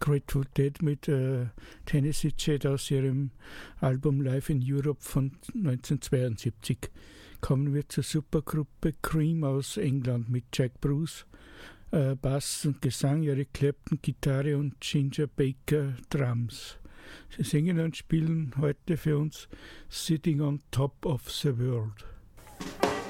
Grateful Dead mit Tennessee Jet aus ihrem Album Live in Europe von 1972. Kommen wir zur Supergruppe Cream aus England mit Jack Bruce, Bass und Gesang, Eric Clapton, Gitarre und Ginger Baker, Drums. Sie singen und spielen heute für uns Sitting on Top of the World.